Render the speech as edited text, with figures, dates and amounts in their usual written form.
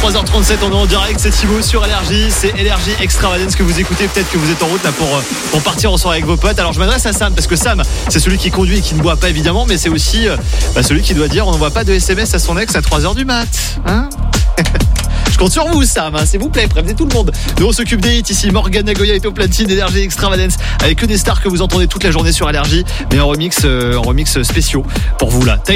23h37, on est en direct, c'est Thibaut sur LRJ, c'est LRJ Extravagance que vous écoutez, peut-être que vous êtes en route là pour partir en soirée avec vos potes. Alors je m'adresse à Sam, parce que Sam, c'est celui qui conduit et qui ne boit pas évidemment, mais c'est aussi celui qui doit dire on n'envoie pas de SMS à son ex à 3h du mat, hein. Je compte sur vous, Sam, hein, s'il vous plaît, prévenez tout le monde. Nous on s'occupe des hits ici, Morgan Nagoya et au platine LRJ Extravagance, avec que des stars que vous entendez toute la journée sur LRJ, mais en remix spéciaux pour vous là.